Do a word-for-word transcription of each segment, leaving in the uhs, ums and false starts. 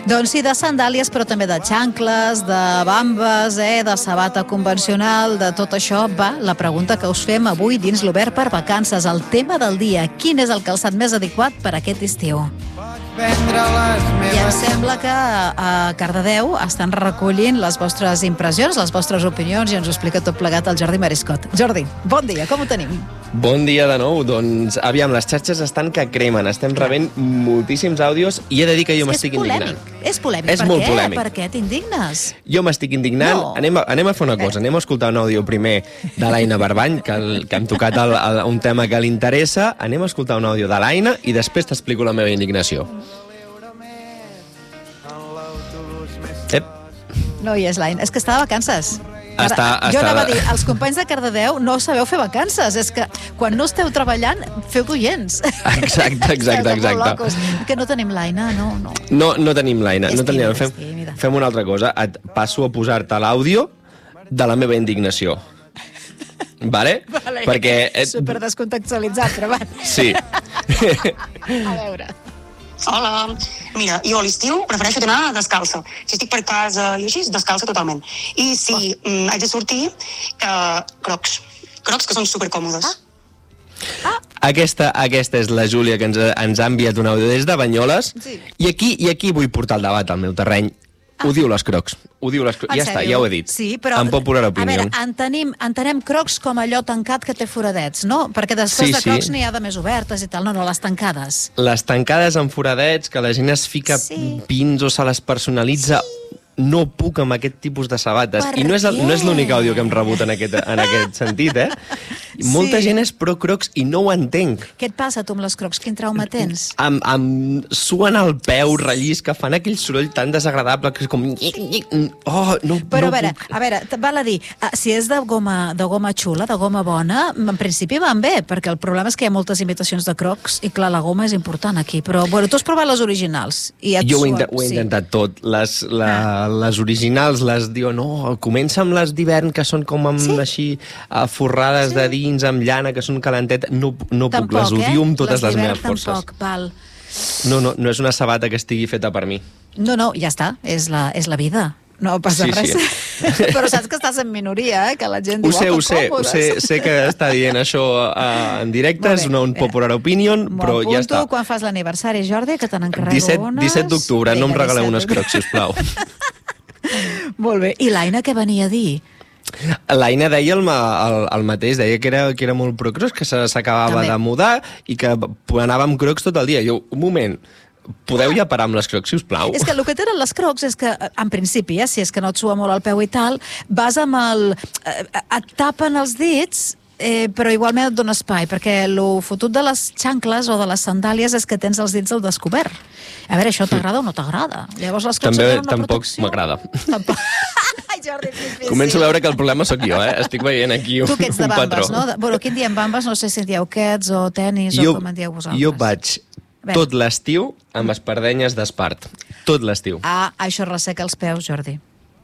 Doncs sí, de sandàlies, però també de xancles, de bambes, eh, de sabata convencional, de tot això va la pregunta que us fem avui dins l'Obert per Vacances. El tema del dia, quin és el calçat més adequat per aquest estiu? I em sembla que a Cardedeu estan recollint les vostres impressions, les vostres opinions, i ens ho explica tot plegat el Jordi Mariscot. Jordi, bon dia, com ho tenim? Bon dia de nou. Doncs, aviam, les xarxes estan que cremen. Estem rebent moltíssims àudios i he de dir que jo m'estic indignant. És polèmic. És per molt què? polèmic. Per què t'indignes? Jo m'estic indignant. No. Anem, a, anem a fer una cosa. Anem a escoltar un àudio primer de l'Aina Barbany, que, el, que hem tocat el, el, un tema que li interessa. Anem a escoltar un àudio de l'Aina i després t'explico la meva indignació. Ep. No hi és l'Aina. És que està de vacances. Està, jo està... anava a dir, els companys de Cardedeu no sabeu fer vacances. És que quan no esteu treballant, feu d'oients. Exacte, exacte, exacte. Que no tenim l'Aina, no, no. No, no tenim l'Aina. No tenim... Fem, tímida. fem una altra cosa. Et passo a posar-te l'àudio de la meva indignació. Vale? Vale. Perquè... Et... Super descontextualitzat, però va. Sí. A veure... Hola, mira, jo a l'estiu prefereixo anar descalça. Si estic per casa i així, descalça totalment. I si oh. mm, haig de sortir, eh, crocs. Crocs que són supercòmodes. Ah. Ah. Aquesta, aquesta és la Júlia que ens, ens ha enviat un àudio des de Banyoles. Sí. I aquí, i aquí vull portar el debat al meu terreny. Ah. Ho diu les crocs. Ho diu les crocs. Ja està, ja ho he dit. Sí, però... En popular opinion. A veure, entenem, entenem crocs com allò tancat que té foradets, no? Perquè després sí, de crocs sí. n'hi ha de més obertes i tal. No, no, les tancades. Les tancades amb foradets, que la gent es fica sí. pins o se les personalitza... Sí. No puc amb aquest tipus de sabates. Per I no és, el, què? no és l'únic àudio que hem rebut en aquest, en aquest sentit, eh? Sí. Molta gent és pro crocs i no ho entenc. Què et passa, tu, amb les crocs? Quin trauma tens? Em, em suen al peu, rellis, que fan aquell soroll tan desagradable que és com... Oh, no, Però no a veure, puc. a veure, val a dir, si és de goma, de goma xula, de goma bona, en principi van bé, perquè el problema és que hi ha moltes imitacions de crocs i, clar, la goma és important aquí. Però, bueno, tu has provat les originals i et Jo ho he, suen, ho he sí. intentat tot. Les, la, ah. les originals les diu, no, comença amb les d'hivern, que són com amb, sí? així forrades sí? de dins, amb llana, que són calentetes. No, no tampoc, puc, les odio amb totes les, les meves forces. Tampoc, val. No, no, no és una sabata que estigui feta per mi. No, no, ja està, és la, és la vida. No passa sí, res. Sí. Però saps que estàs en minoria, eh? Que la gent ho diu, sé, oh, ho sé, ho sé, sé que està dient això uh, en directe, és una unpopular opinion, però ja està. Quan fas l'aniversari, Jordi, que te n'encarrego unes... disset d'octubre, no em regaleu unes crocs, sisplau. Molt bé. I l'Aina què venia a dir? L'Aina deia el, el, el mateix, deia que era, que era molt pro crocs, que s'acabava de mudar i que anava amb crocs tot el dia. Jo, un moment, podeu ja parar amb les crocs, si us plau? És que el que tenen les crocs és que, en principi, eh, si és que no et sua molt el peu i tal, vas amb el... et tapen els dits... Eh, però igualment et dona espai, perquè el fotut de les xancles o de les sandàlies és que tens els dits al descobert. A veure, això t'agrada o no t'agrada? Llavors les crocs també tenen una tampoc protecció. m'agrada. Tampoc. Ai, Jordi, difícil. Començo a veure que el problema sóc jo, eh? Estic veient aquí un, tu que ets de un bambes, patró. no? De, bueno, aquí en diem bambes, no sé si en dieu quets o tenis jo, o com en dieu vosaltres. Jo vaig tot l'estiu amb espardenyes d'espart. Tot l'estiu. Ah, això resseca els peus, Jordi.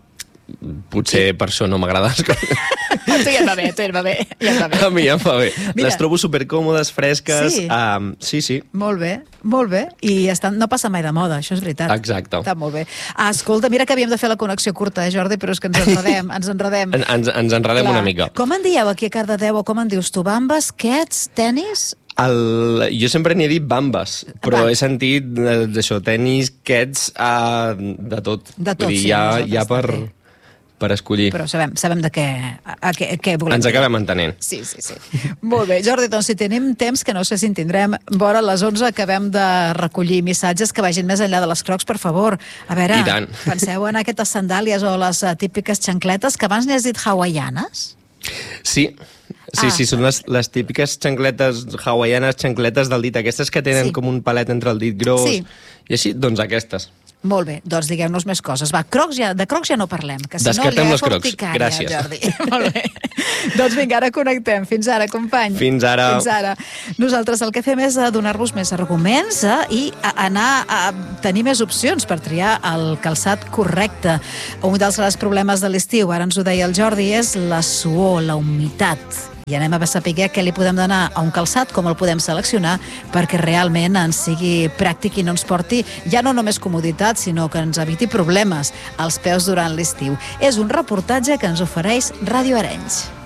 Potser per això no m'agrada. Tu ja et va bé, tu ja et va bé. Ja et va bé. A mi ja em va bé. Mira. Les trobo supercòmodes, fresques. Sí? Um, sí, sí. Molt bé, molt bé. I estan, no passa mai de moda, això és veritat. Exacte. Està molt bé. Ah, escolta, mira que havíem de fer la connexió curta, eh, Jordi, però és que ens enredem, ens enredem. En, ens, ens enredem Clar. una mica. Com en dieu aquí a Cardedeu, o com en dius tu? Bambes, quets, tenis? El, jo sempre n'he dit bambes, però Val. he sentit eh, d'això, tenis, quets, uh, de tot. De tot, Vull dir, sí, hi ha, nosaltres hi ha per, també. per escollir. Però sabem, sabem de què, a, a què, què volem. Ens acabem entenent. Sí, sí, sí. Molt bé, Jordi, doncs si tenim temps, que no sé si en tindrem, vora les onze acabem de recollir missatges que vagin més enllà de les crocs, per favor. A veure, I tant. penseu en aquestes sandàlies o les uh, típiques xancletes, que abans n'has dit hawaianes? Sí, sí, Ah. sí, són les, les típiques xancletes hawaianes, xancletes del dit, aquestes que tenen Sí. com un palet entre el dit gros, Sí. i així, doncs aquestes. Molt bé, doncs digueu-nos més coses. Va, crocs ja, de crocs ja no parlem, que si Descartem no les li ha crocs. urticària, Gràcies. Jordi. Molt bé. Doncs vinga, ara connectem. Fins ara, company. Fins ara. Fins ara. Nosaltres el que fem és donar-vos més arguments eh, i a anar a tenir més opcions per triar el calçat correcte. Un dels grans problemes de l'estiu, ara ens ho deia el Jordi, és la suor, la humitat. I anem a saber què li podem donar a un calçat, com el podem seleccionar, perquè realment ens sigui pràctic i no ens porti ja no només comoditat, sinó que ens eviti problemes als peus durant l'estiu. És un reportatge que ens ofereix Ràdio Arenys.